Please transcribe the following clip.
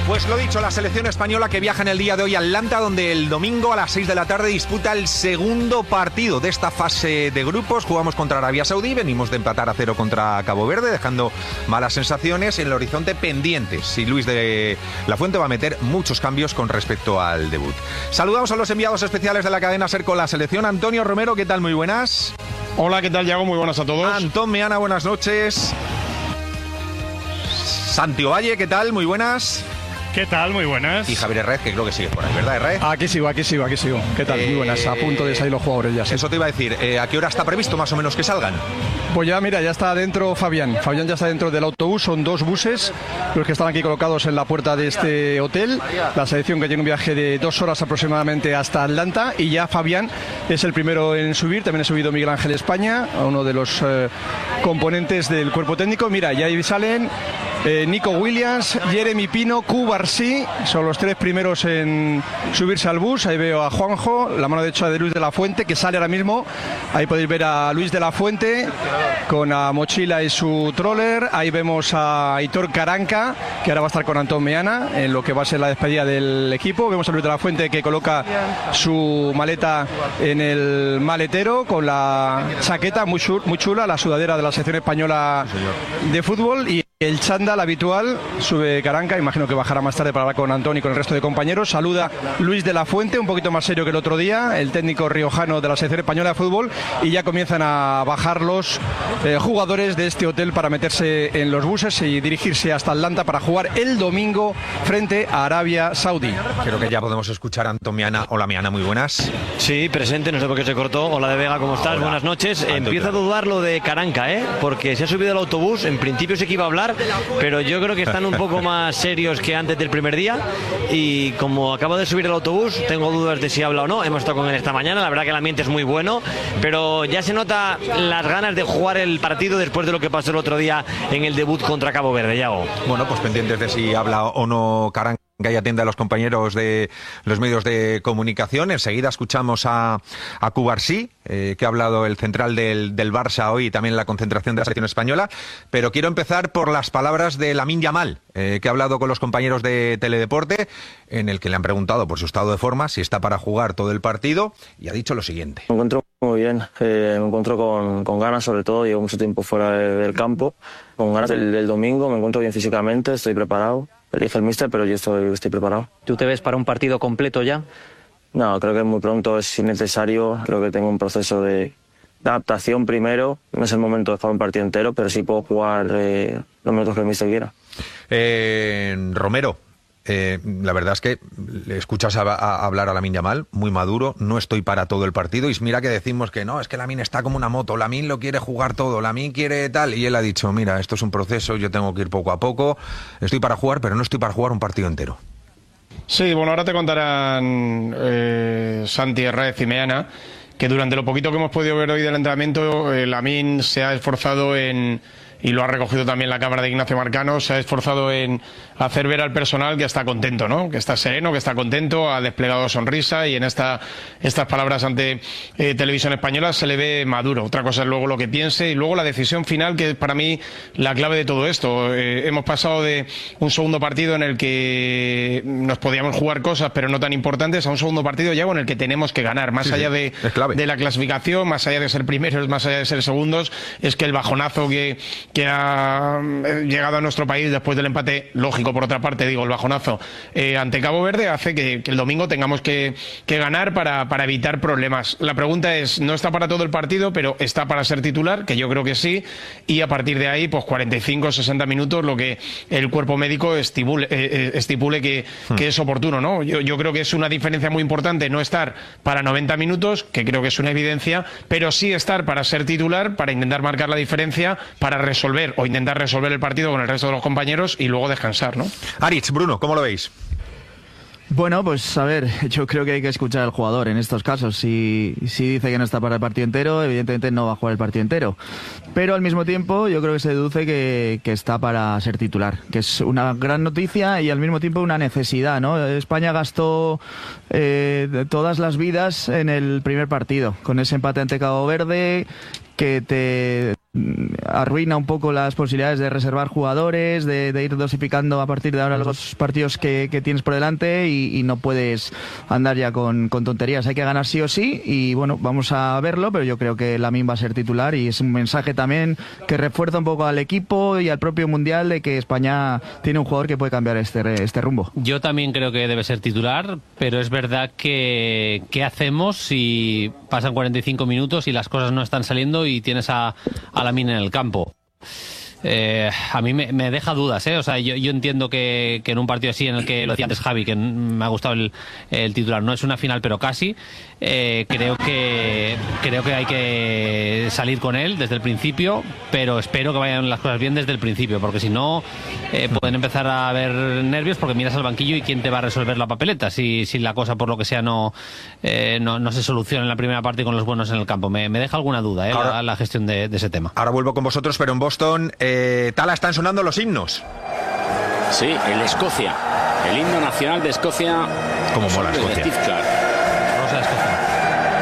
Pues lo dicho, la selección española que viaja en el día de hoy a Atlanta, donde el domingo a las 6 de la tarde disputa el segundo partido de esta fase de grupos. Jugamos contra Arabia Saudí, venimos de empatar a 0 contra Cabo Verde, dejando malas sensaciones en el horizonte pendientes. Si Luis de la Fuente va a meter muchos cambios con respecto al debut. Saludamos a los enviados especiales de la cadena SER con la selección. Antonio Romero, ¿qué tal? Muy buenas. Hola, ¿qué tal, Yago? Muy buenas a todos. Antón Meana, buenas noches. Santi Ovalle, ¿qué tal? Muy buenas. ¿Qué tal? Muy buenas. Y Javier Herrez, que creo que sigue por ahí, ¿verdad, Herrez? Aquí sigo. ¿Qué tal? Muy buenas. A punto de salir los jugadores ya. Sí. Eso te iba a decir. ¿A qué hora está previsto más o menos que salgan? Pues ya, mira, ya está dentro Fabián. Fabián ya está dentro del autobús. Son 2 buses los que están aquí colocados en la puerta de este hotel. La selección que tiene un viaje de 2 horas aproximadamente hasta Atlanta. Y ya Fabián es el primero en subir. También ha subido Miguel Ángel España, uno de los componentes del cuerpo técnico. Mira, ya ahí salen Nico Williams, Jeremy Pino, Cubarsí. Son los 3 primeros en subirse al bus. Ahí veo a Juanjo, la mano derecha de Luis de la Fuente, que sale ahora mismo. Ahí podéis ver a Luis de la Fuente con la mochila y su troller. Ahí vemos a Aitor Caranca, que ahora va a estar con Antón Meana en lo que va a ser la despedida del equipo. Vemos a Luis de la Fuente, que coloca su maleta en el maletero con la chaqueta muy chula, la sudadera de la selección española de fútbol. Y el chándal habitual sube Caranca, imagino que bajará más tarde para hablar con Antón y con el resto de compañeros. Saluda Luis de la Fuente, un poquito más serio que el otro día, el técnico riojano de la selección española de fútbol, y ya comienzan a bajar los jugadores de este hotel para meterse en los buses y dirigirse hasta Atlanta para jugar el domingo frente a Arabia Saudí. Creo que ya podemos escuchar a Antón Meana. Hola, Meana, muy buenas. Sí, presente, no sé por qué se cortó. Hola, de Vega, ¿cómo estás? Hola. Buenas noches. Antonio. Empiezo a dudar lo de Caranca, porque se ha subido al autobús, en principio sí que iba a hablar, pero yo creo que están un poco más serios que antes del primer día, y como acabo de subir al autobús tengo dudas de si habla o no. Hemos estado con él esta mañana, la verdad que el ambiente es muy bueno, pero ya se nota las ganas de jugar el partido después de lo que pasó el otro día en el debut contra Cabo Verde, Yago. Bueno, pues pendientes de si habla o no Caranca y atiende a los compañeros de los medios de comunicación. Enseguida escuchamos a Cubarsí, que ha hablado el central del Barça hoy, y también en la concentración de la selección española. Pero quiero empezar por las palabras de Lamine Yamal, que ha hablado con los compañeros de Teledeporte, en el que le han preguntado por su estado de forma, si está para jugar todo el partido, y ha dicho lo siguiente. Me encuentro muy bien, me encuentro con ganas, sobre todo. Llevo mucho tiempo fuera del campo, con ganas del domingo. Me encuentro bien físicamente, estoy preparado. Elige el míster, pero yo estoy preparado. ¿Tú te ves para un partido completo ya? No, creo que muy pronto es innecesario. Creo que tengo un proceso de adaptación primero. No es el momento de jugar un partido entero, pero sí puedo jugar los minutos que el míster quiera. Romero, la verdad es que le escuchas a hablar a Lamine Yamal, muy maduro. No estoy para todo el partido, y mira que decimos que no, es que Lamine está como una moto, Lamine lo quiere jugar todo, Lamine quiere tal, y él ha dicho, mira, esto es un proceso, yo tengo que ir poco a poco, estoy para jugar, pero no estoy para jugar un partido entero. Sí, bueno, ahora te contarán Santi, Herrez y Meana que durante lo poquito que hemos podido ver hoy del entrenamiento, Lamine se ha esforzado y lo ha recogido también la cámara de Ignacio Marcano, se ha esforzado en hacer ver al personal que está contento, ¿no? Que está sereno, que está contento, ha desplegado sonrisa, y en estas palabras ante Televisión Española se le ve maduro. Otra cosa es luego lo que piense, y luego la decisión final, que es para mí la clave de todo esto. Hemos pasado de un segundo partido en el que nos podíamos jugar cosas pero no tan importantes, a un segundo partido ya en el que tenemos que ganar, más allá de la clasificación, más allá de ser primeros, más allá de ser segundos. Es que el bajonazo que ha llegado a nuestro país después del empate, lógico por otra parte, digo, el bajonazo ante Cabo Verde, hace que el domingo tengamos que ganar para evitar problemas. La pregunta es, no está para todo el partido, pero está para ser titular, que yo creo que sí, y a partir de ahí, pues 45, 60 minutos, lo que el cuerpo médico estipule que es oportuno, ¿no? Yo creo que es una diferencia muy importante no estar para 90 minutos, que creo que es una evidencia, pero sí estar para ser titular, para intentar marcar la diferencia, para resolver o intentar resolver el partido con el resto de los compañeros y luego descansar, ¿no? Aritz, Bruno, ¿cómo lo veis? Bueno, pues a ver, yo creo que hay que escuchar al jugador en estos casos. Si dice que no está para el partido entero, evidentemente no va a jugar el partido entero. Pero al mismo tiempo yo creo que se deduce que está para ser titular, que es una gran noticia y al mismo tiempo una necesidad, ¿no? España gastó todas las vidas en el primer partido, con ese empate ante Cabo Verde que te arruina un poco las posibilidades de reservar jugadores, de ir dosificando a partir de ahora los partidos que tienes por delante y no puedes andar ya con tonterías. Hay que ganar sí o sí y bueno, vamos a verlo, pero yo creo que Lamine va a ser titular y es un mensaje también que refuerza un poco al equipo y al propio Mundial de que España tiene un jugador que puede cambiar este rumbo. Yo también creo que debe ser titular, pero es verdad que ¿qué hacemos si pasan 45 minutos y las cosas no están saliendo y tienes a Lamine en el campo? A mí me deja dudas, ¿eh? O sea, yo entiendo que en un partido así, en el que lo decía antes Javi, que me ha gustado el titular, no es una final pero casi, creo que hay que salir con él desde el principio, pero espero que vayan las cosas bien desde el principio, porque si no pueden empezar a haber nervios, porque miras al banquillo y quién te va a resolver la papeleta si la cosa por lo que sea no se soluciona en la primera parte con los buenos en el campo. Me deja alguna duda ahora, la gestión de ese tema. Ahora vuelvo con vosotros, pero en Boston Tala, están sonando los himnos. Sí, el Escocia, el himno nacional de Escocia. Como mola Escocia.